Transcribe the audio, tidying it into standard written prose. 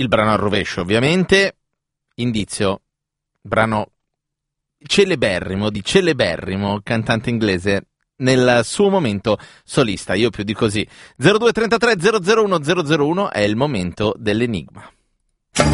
il brano al rovescio, ovviamente. Indizio, brano celeberrimo cantante inglese nel suo momento solista, io più di così. 0233 001 001 è il momento dell'enigma.